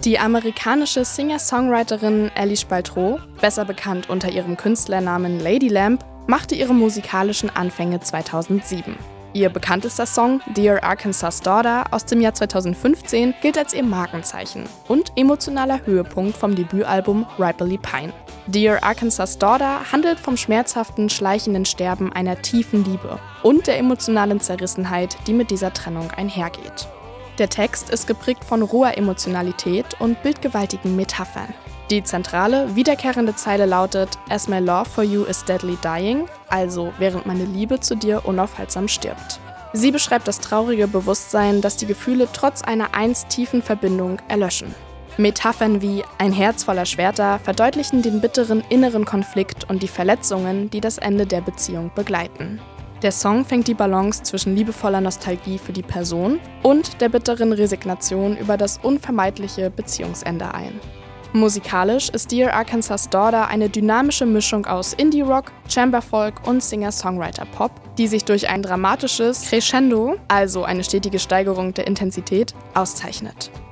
Die amerikanische Singer-Songwriterin Ellie Spaltro, besser bekannt unter ihrem Künstlernamen Lady Lamp, machte ihre musikalischen Anfänge 2007. Ihr bekanntester Song Dear Arkansas Daughter aus dem Jahr 2015 gilt als ihr Markenzeichen und emotionaler Höhepunkt vom Debütalbum Ripely Pine. Dear Arkansas Daughter handelt vom schmerzhaften, schleichenden Sterben einer tiefen Liebe und der emotionalen Zerrissenheit, die mit dieser Trennung einhergeht. Der Text ist geprägt von roher Emotionalität und bildgewaltigen Metaphern. Die zentrale, wiederkehrende Zeile lautet „As my love for you is deadly dying", also während meine Liebe zu dir unaufhaltsam stirbt. Sie beschreibt das traurige Bewusstsein, dass die Gefühle trotz einer einst tiefen Verbindung erlöschen. Metaphern wie „ein Herz voller Schwerter" verdeutlichen den bitteren inneren Konflikt und die Verletzungen, die das Ende der Beziehung begleiten. Der Song fängt die Balance zwischen liebevoller Nostalgie für die Person und der bitteren Resignation über das unvermeidliche Beziehungsende ein. Musikalisch ist Dear Arkansas Daughter eine dynamische Mischung aus Indie-Rock, Chamberfolk und Singer-Songwriter-Pop, die sich durch ein dramatisches Crescendo, also eine stetige Steigerung der Intensität, auszeichnet.